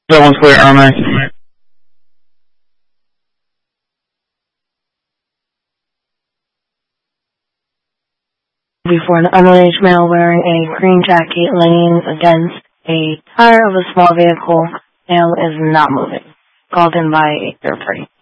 That one's clear, Armor. Before an underage male wearing a green jacket leaning against a tire of a small vehicle. Male is not moving. Called in by a third party.